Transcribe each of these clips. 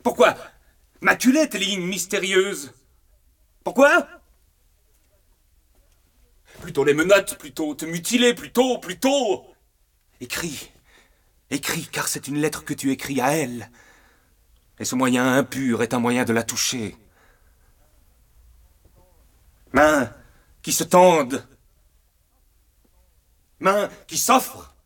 Pourquoi maculer tes lignes mystérieuses? Pourquoi? Plutôt les menottes, plutôt te mutiler, plutôt. Écris, écris, car c'est une lettre que tu écris à elle. Et ce moyen impur est un moyen de la toucher. Mains qui se tendent. Mains qui s'offrent.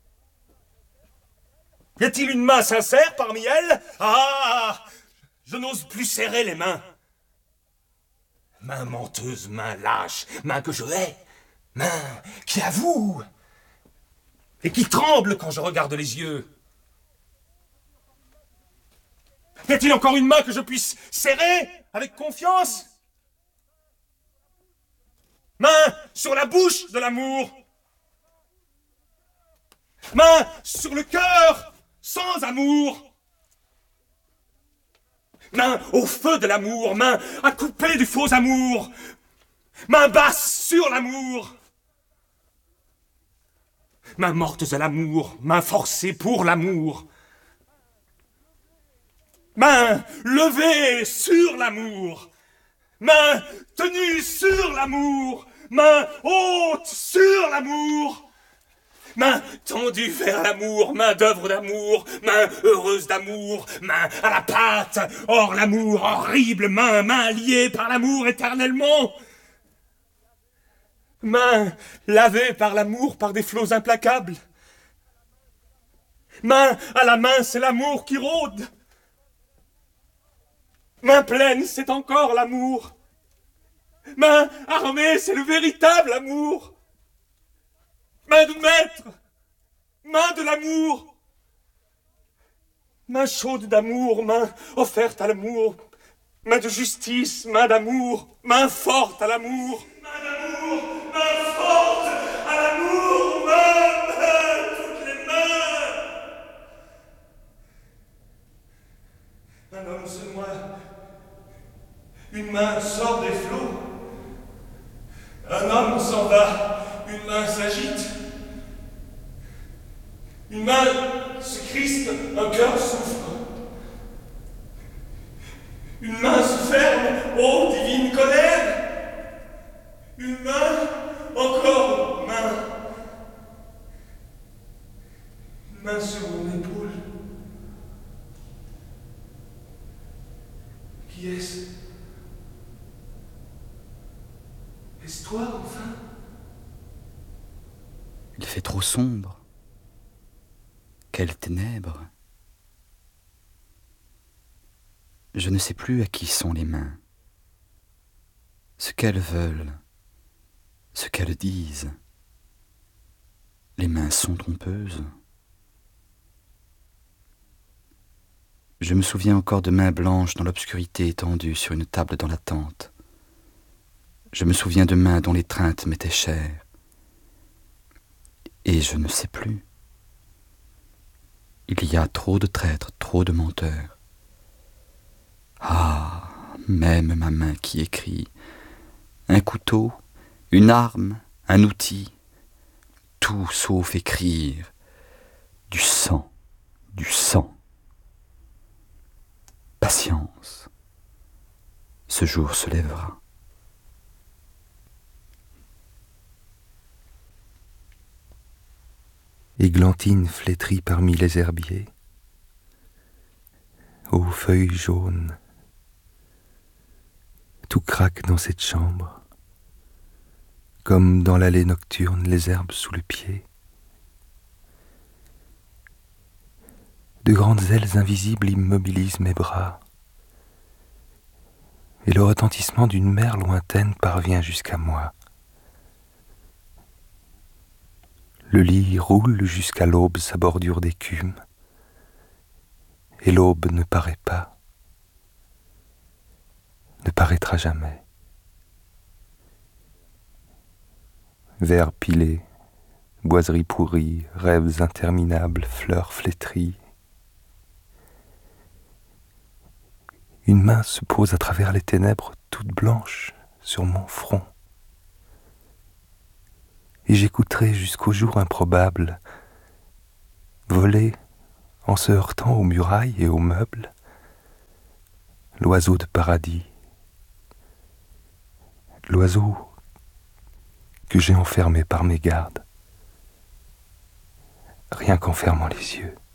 Y a-t-il une main sincère parmi elles? Ah! Je n'ose plus serrer les mains. Main menteuse, main lâche, main que je hais. Main qui avoue. Et qui tremble quand je regarde les yeux. Y a-t-il encore une main que je puisse serrer avec confiance? Main sur la bouche de l'amour. Main sur le cœur sans amour. Main au feu de l'amour, main à couper du faux amour. Main basse sur l'amour. Mains mortes à l'amour, mains forcées pour l'amour. Mains levées sur l'amour. Mains tenues sur l'amour. Mains hautes sur l'amour. Main tendue vers l'amour, main d'œuvre d'amour, main heureuse d'amour, main à la pâte, hors l'amour, horrible main liée par l'amour éternellement. Main lavée par l'amour par des flots implacables. Main à la main, c'est l'amour qui rôde. Main pleine, c'est encore l'amour. Main armée, c'est le véritable amour. Main de maître, main de l'amour, main chaude d'amour, main offerte à l'amour, main de justice, main d'amour, main forte à l'amour, main d'amour, main forte à l'amour, main, toutes les mains. Un homme se noie, une main sort des flots, un homme s'en va, une main s'agite. Une main se crispe, un cœur souffre. Une main se ferme, ô divine colère. Une main, encore main. Une main sur mon épaule. Qui est-ce? Est-ce toi, enfin? Il fait trop sombre. Quelles ténèbres! Je ne sais plus à qui sont les mains, ce qu'elles veulent, ce qu'elles disent. Les mains sont trompeuses. Je me souviens encore de mains blanches dans l'obscurité étendues sur une table dans la tente. Je me souviens de mains dont l'étreinte m'était chère. Et je ne sais plus. Il y a trop de traîtres, trop de menteurs. Ah, même ma main qui écrit, un couteau, une arme, un outil, tout sauf écrire, du sang, du sang. Patience, ce jour se lèvera. Églantine flétrie parmi les herbiers, aux feuilles jaunes, tout craque dans cette chambre, comme dans l'allée nocturne les herbes sous le pied. De grandes ailes invisibles immobilisent mes bras, et le retentissement d'une mer lointaine parvient jusqu'à moi. Le lit roule jusqu'à l'aube sa bordure d'écume, et l'aube ne paraît pas, ne paraîtra jamais. Vers pilés, boiseries pourries, rêves interminables, fleurs flétries. Une main se pose à travers les ténèbres toutes blanches sur mon front. Et j'écouterai jusqu'au jour improbable, voler en se heurtant aux murailles et aux meubles, l'oiseau de paradis, l'oiseau que j'ai enfermé par mes gardes, rien qu'en fermant les yeux.